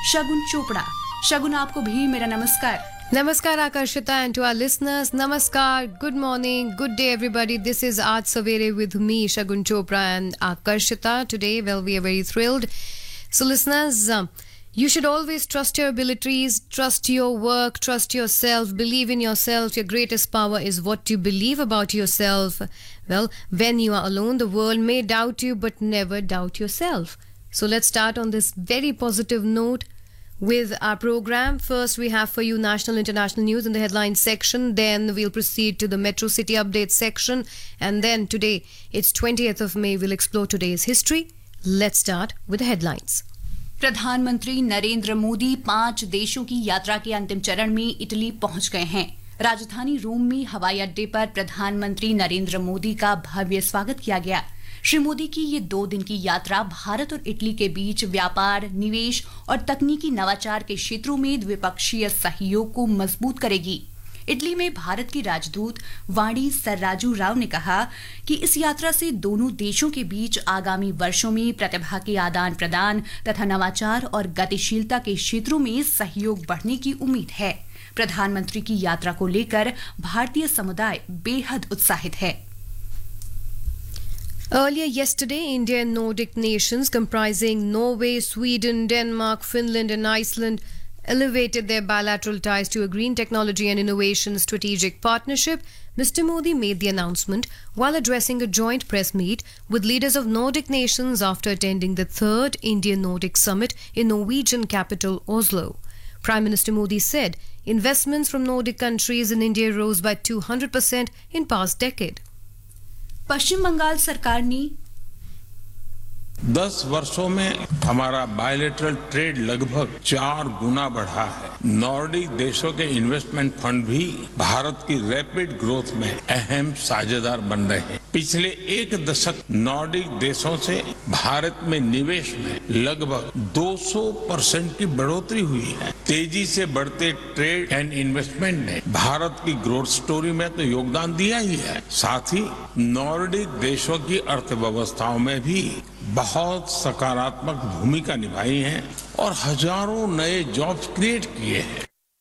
शगुन चोपड़ा। शगुन, आपको भी मेरा नमस्कार। Namaskar Akarshita, and to our listeners, Namaskar, good morning, good day everybody. This is Aaj Savere with me, Shagun Chopra and Akarshita. Today, well, we are very thrilled. So listeners, you should always trust your abilities, trust your work, trust yourself, believe in yourself. Your greatest power is what you believe about yourself. Well, when you are alone, the world may doubt you, but never doubt yourself. So let's start on this very positive note with our program. First, we have for you national international news in the headlines section. Then we'll proceed to the Metro City update section. And then today, it's 20th of May, we'll explore today's history. Let's start with the headlines. प्रधानमंत्री नरेंद्र मोदी 5 देशों की यात्रा के अंतिम चरण में Italy पहुंच गए हैं। राजधानी रोम में हवाई अड्डे पर प्रधानमंत्री नरेंद्र मोदी का भव्य स्वागत किया गया। श्री मोदी की ये 2 दिन की यात्रा भारत और इटली के बीच व्यापार, निवेश और तकनीकी नवाचार के क्षेत्रों में द्विपक्षीय सहयोग को मजबूत करेगी। इटली में भारत की राजदूत वाणी सर्राजू राव ने कहा कि इस यात्रा से दोनों देशों के बीच आगामी वर्षों में प्रतिभा के आदान प्रदान तथा नवाचार और गतिशीलता के क्षेत्रों में सहयोग बढ़ने की उम्मीद है। प्रधानमंत्री की यात्रा को लेकर भारतीय समुदाय बेहद उत्साहित है। Earlier yesterday, India and Nordic nations comprising Norway, Sweden, Denmark, Finland and Iceland elevated their bilateral ties to a green technology and innovation strategic partnership. Mr. Modi made the announcement while addressing a joint press meet with leaders of Nordic nations after attending the 3rd India-Nordic Summit in Norwegian capital Oslo. Prime Minister Modi said investments from Nordic countries in India rose by 200% in past decade. पश्चिम बंगाल सरकार ने 10 वर्षों में हमारा bilateral trade लगभग 4 गुना बढ़ा है। Nordic देशों के इन्वेस्टमेंट फंड भी भारत की रैपिड ग्रोथ में अहम साझेदार बन रहे हैं। पिछले 1 दशक नॉर्डिक देशों से भारत में निवेश में लगभग 200% की बढ़ोतरी हुई है। तेजी से बढ़ते ट्रेड एंड इन्वेस्टमेंट ने भारत की ग्रोथ स्टोरी में तो योगदान दिया ही है, साथ ही नॉर्डिक देशों की अर्थव्यवस्थाओं में भी बहुत सकारात्मक भूमिका निभाई है और हजारों नए जॉब्स क्रिएट किए हैं।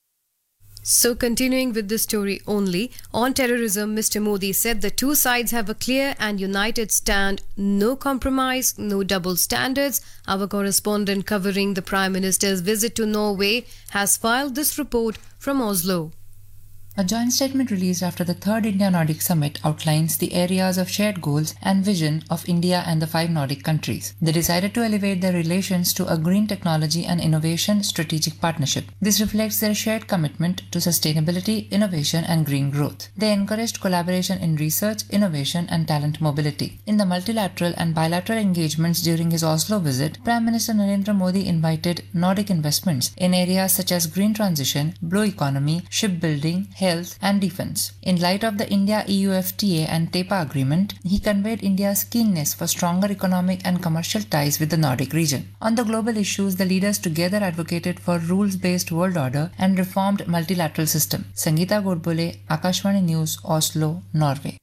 So continuing with the story only, on terrorism, Mr. Modi said the two sides have a clear and united stand, no compromise, no double standards. Our correspondent covering the Prime Minister's visit to Norway has filed this report from Oslo. A joint statement released after the 3rd India-Nordic Summit outlines the areas of shared goals and vision of India and the 5 Nordic countries. They decided to elevate their relations to a green technology and innovation strategic partnership. This reflects their shared commitment to sustainability, innovation and green growth. They encouraged collaboration in research, innovation and talent mobility. In the multilateral and bilateral engagements during his Oslo visit, Prime Minister Narendra Modi invited Nordic investments in areas such as green transition, blue economy, shipbuilding, health and defense. In light of the India-EU FTA and TEPA agreement, he conveyed India's keenness for stronger economic and commercial ties with the Nordic region. On the global issues, the leaders together advocated for rules-based world order and reformed multilateral system. Sangeeta Godbole, Akashvani News, Oslo, Norway.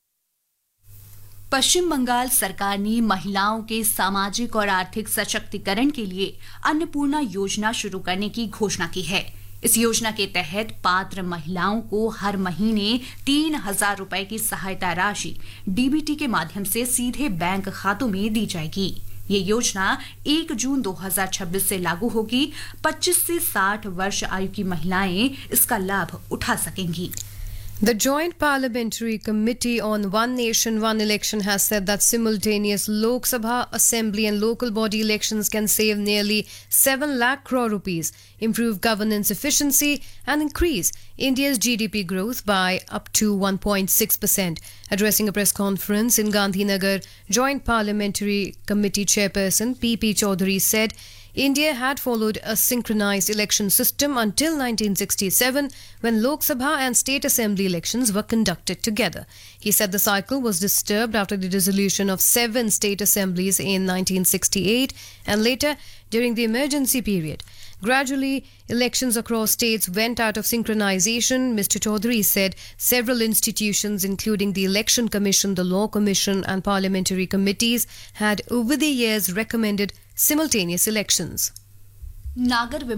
पश्चिम बंगाल सरकार ने महिलाओं के सामाजिक और आर्थिक सशक्तिकरण के लिए अन्नपूर्णा योजना शुरू करने की घोषणा की है। इस योजना के तहत पात्र महिलाओं को हर महीने 3,000 रुपए की सहायता राशि डीबीटी के माध्यम से सीधे बैंक खातों में दी जाएगी। ये योजना 1 जून 2026 से लागू होगी। 25 से 60 वर्ष आयु की महिलाएं इसका लाभ उठा सकेंगी। The Joint Parliamentary Committee on One Nation, One Election has said that simultaneous Lok Sabha, Assembly and local body elections can save nearly 7 lakh crore rupees, improve governance efficiency and increase India's GDP growth by up to 1.6%. Addressing a press conference in Gandhinagar, Joint Parliamentary Committee Chairperson P.P. Chaudhary said India had followed a synchronized election system until 1967 when Lok Sabha and state assembly elections were conducted together. He said the cycle was disturbed after the dissolution of 7 state assemblies in 1968 and later during the emergency period. Gradually, elections across states went out of synchronization. Mr. Chaudhary said several institutions, including the Election Commission, the Law Commission, and parliamentary committees, had over the years recommended simultaneous elections. नागर